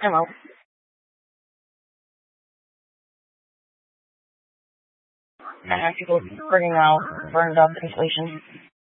Hello. And people burning out, burned up, inflation.